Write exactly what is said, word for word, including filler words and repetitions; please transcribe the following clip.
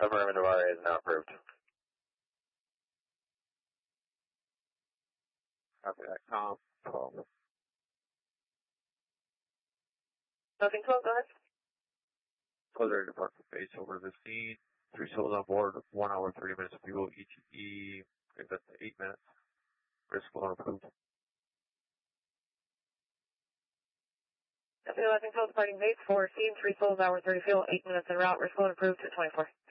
Affirmative, R A is now approved. Copy that, com twelve. Nothing twelve, go ahead. Closer depart from base over the scene. Three souls on board, one hour, thirty minutes of fuel, E T E, okay, that's eight minutes. Risk flown approved. Copy, Nothing twelve, departing base for scene, three souls, hour, thirty fuel, eight minutes en route, risk flown approved to twenty-four.